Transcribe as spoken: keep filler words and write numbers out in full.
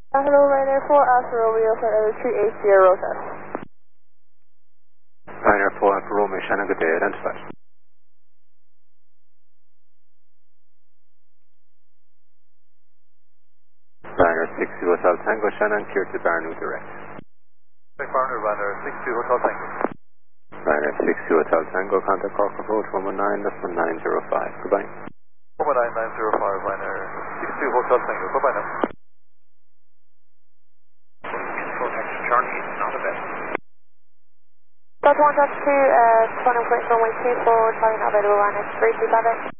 Uh, hello, Ryanair four Alpha Romeo for L three eight zero test. Ryanair four Alpha Romeo, Shannon, good day, identified. Ryanair six two Hotel Tango, Shannon, clear to Barnwood direct. Barnwood, Ryanair six two Hotel Tango. Ryanair six two Hotel Tango, contact Cork approach one one nine, that's one nine zero five, goodbye. one one nine nine zero five, Ryanair six two Hotel Tango, bye-bye now. Charlie, not a bit. Delta one, Delta two, uh, one oh eight, runway two four, Charlie not available, Ryanair three two seven.